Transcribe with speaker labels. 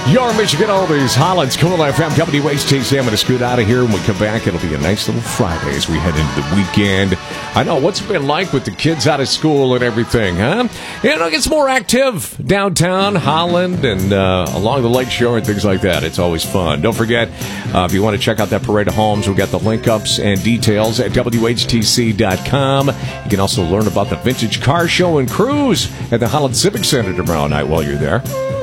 Speaker 1: Your Michigan Oldies, Holland's Cool FM, WHTC. I'm going to scoot out of here. When we come back, it'll be a nice little Friday as we head into the weekend. I know, what's it been like with the kids out of school and everything, huh? It gets more active downtown, Holland, and along the lake shore and things like that. It's always fun. Don't forget, if you want to check out that parade of homes, we've got the link-ups and details at WHTC.com. You can also learn about the Vintage Car Show and Cruise at the Holland Civic Center tomorrow night while you're there.